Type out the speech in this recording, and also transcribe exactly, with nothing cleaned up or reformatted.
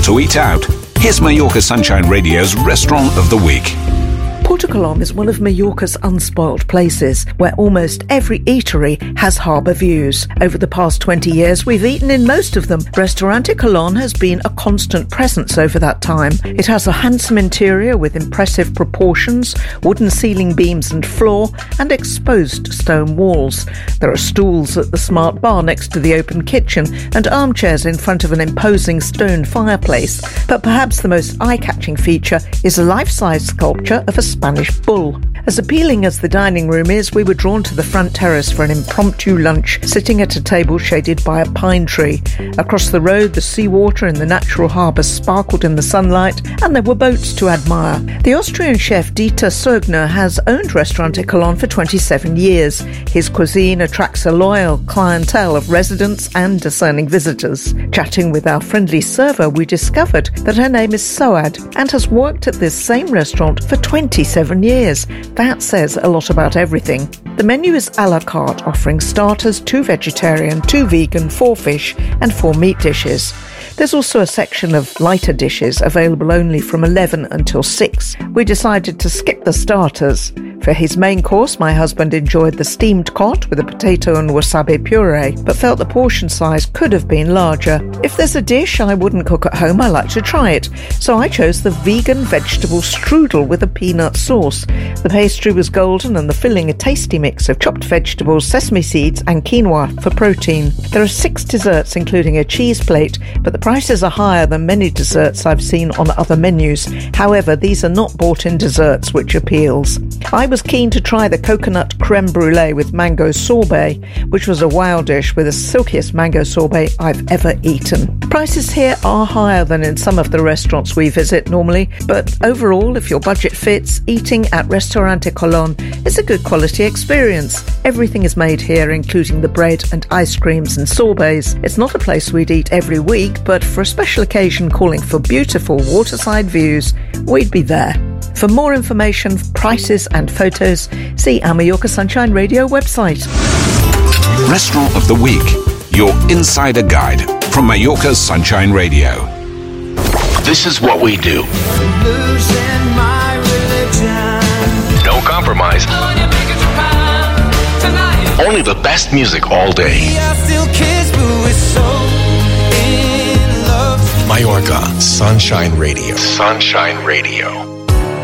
to eat out? Here's Mallorca Sunshine Radio's Restaurant of the Week. Puerto Colom is one of Mallorca's unspoilt places where almost every eatery has harbour views. Over the past twenty years, we've eaten in most of them. Restaurante Colón has been a constant presence over that time. It has a handsome interior with impressive proportions, wooden ceiling beams and floor, and exposed stone walls. There are stools at the smart bar next to the open kitchen and armchairs in front of an imposing stone fireplace. But perhaps the most eye-catching feature is a life-size sculpture of a Spanish bull. As appealing as the dining room is, we were drawn to the front terrace for an impromptu lunch, sitting at a table shaded by a pine tree. Across the road, the seawater in the natural harbour sparkled in the sunlight, and there were boats to admire. The Austrian chef Dieter Sögner has owned Restaurante Colón for twenty-seven years. His cuisine attracts a loyal clientele of residents and discerning visitors. Chatting with our friendly server, we discovered that her name is Soad and has worked at this same restaurant for twenty-seven years. That says a lot about everything. The menu is a la carte, offering starters, two vegetarian, two vegan, four fish and four meat dishes. There's also a section of lighter dishes available only from eleven until six. We decided to skip the starters. For his main course, my husband enjoyed the steamed cod with a potato and wasabi puree, but felt the portion size could have been larger. If there's a dish I wouldn't cook at home, I like to try it. So I chose the vegan vegetable strudel with a peanut sauce. The pastry was golden and the filling a tasty mix of chopped vegetables, sesame seeds and quinoa for protein. There are six desserts including a cheese plate, but the prices are higher than many desserts I've seen on other menus. However, these are not bought-in desserts, which appeals. I was keen to try the coconut creme brulee with mango sorbet, which was a wow dish with the silkiest mango sorbet I've ever eaten. Prices here are higher than in some of the restaurants we visit normally, but overall, if your budget fits, eating at Restaurante Colón is a good quality experience. Everything is made here, including the bread and ice creams and sorbets. It's not a place we'd eat every week, but for a special occasion calling for beautiful waterside views, we'd be there. For more information, prices and photos, see our Mallorca Sunshine Radio website. Restaurant of the Week, your insider guide from Mallorca Sunshine Radio. This is what we do. Losing my religion. No compromise. Only the best music all day. We are still kids, but we're so in love. Mallorca Sunshine Radio. Sunshine Radio.